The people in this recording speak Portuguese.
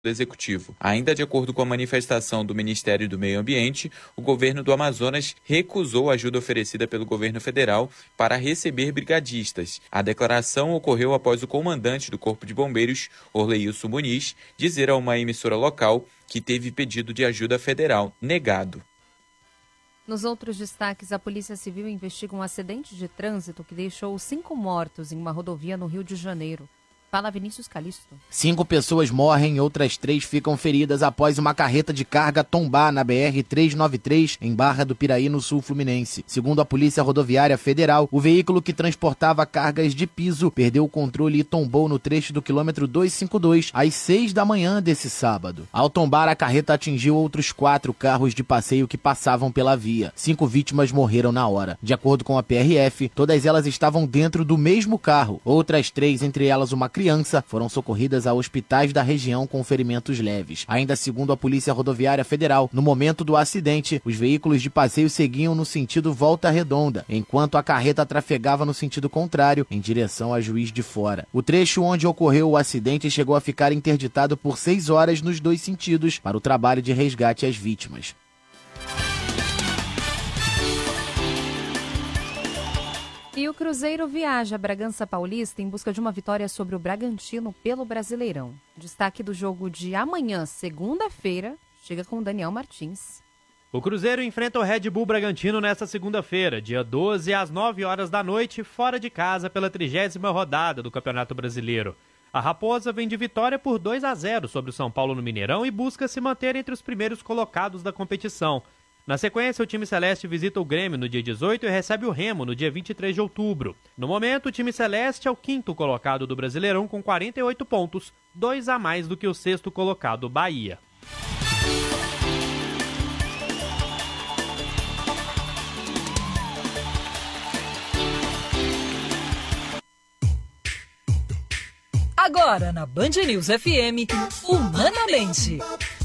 do Executivo. Ainda de acordo com a manifestação do Ministério do Meio Ambiente, o governo do Amazonas recusou a ajuda oferecida pelo governo federal para receber brigadistas. A declaração ocorreu após o comandante do Corpo de Bombeiros, Orleilson Muniz, dizer a uma emissora local que teve pedido de ajuda federal negado. Nos outros destaques, a Polícia Civil investiga um acidente de trânsito que deixou 5 mortos em uma rodovia no Rio de Janeiro. Fala Vinícius Calixto. 5 pessoas morrem e outras 3 ficam feridas após uma carreta de carga tombar na BR-393, em Barra do Piraí, no sul fluminense. Segundo a Polícia Rodoviária Federal, o veículo que transportava cargas de piso perdeu o controle e tombou no trecho do quilômetro 252, às 6 da manhã desse sábado. Ao tombar, a carreta atingiu outros 4 carros de passeio que passavam pela via. 5 vítimas morreram na hora. De acordo com a PRF, todas elas estavam dentro do mesmo carro. Outras 3, entre elas uma criança, foram socorridas a hospitais da região com ferimentos leves. Ainda segundo a Polícia Rodoviária Federal, no momento do acidente, os veículos de passeio seguiam no sentido Volta Redonda, enquanto a carreta trafegava no sentido contrário, em direção a Juiz de Fora. O trecho onde ocorreu o acidente chegou a ficar interditado por 6 horas nos 2 sentidos para o trabalho de resgate às vítimas. E o Cruzeiro viaja a Bragança Paulista em busca de uma vitória sobre o Bragantino pelo Brasileirão. Destaque do jogo de amanhã, segunda-feira, chega com o Daniel Martins. O Cruzeiro enfrenta o Red Bull Bragantino nesta segunda-feira, dia 12, às 9 horas da noite, fora de casa pela 30ª rodada do Campeonato Brasileiro. A Raposa vem de vitória por 2-0 sobre o São Paulo no Mineirão e busca se manter entre os primeiros colocados da competição. Na sequência, o time celeste visita o Grêmio no dia 18 e recebe o Remo no dia 23 de outubro. No momento, o time celeste é o 5º colocado do Brasileirão com 48 pontos, 2 a mais do que o 6º colocado, Bahia. Agora, na Band News FM, Humanamente.